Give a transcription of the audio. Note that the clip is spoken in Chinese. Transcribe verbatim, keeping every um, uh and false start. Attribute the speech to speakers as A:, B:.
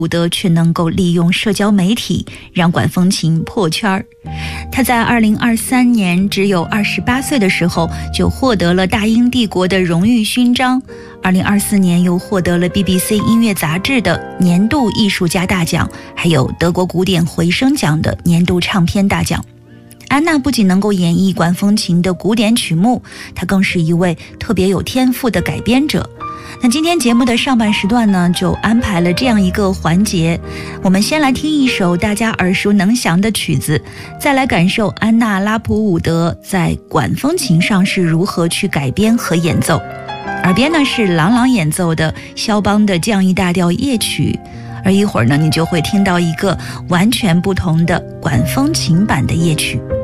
A: 伍德却能够利用社交媒体让管风琴破圈。他在二零二三年只有二十八岁的时候就获得了大英帝国的荣誉勋章，二零二四年又获得了 B B C 音乐杂志的年度艺术家大奖，还有德国古典回声奖的年度唱片大奖。安娜不仅能够演绎管风琴的古典曲目，她更是一位特别有天赋的改编者。那今天节目的上半时段呢，就安排了这样一个环节，我们先来听一首大家耳熟能详的曲子，再来感受安娜拉普伍德在管风琴上是如何去改编和演奏。耳边呢是郎朗演奏的肖邦的降 E 大调夜曲，而一会儿呢你就会听到一个完全不同的管风琴版的夜曲。